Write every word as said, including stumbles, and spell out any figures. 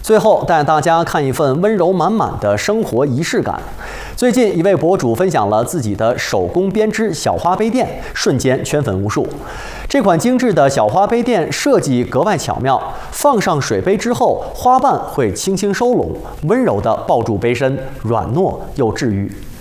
最后带大家看一份温柔满满的生活仪式感。最近，一位博主分享了自己的手工编织小花杯垫，瞬间圈粉无数。这款精致的小花杯垫设计格外巧妙，放上水杯之后，花瓣会轻轻收拢，温柔地抱住杯身，软糯又治愈。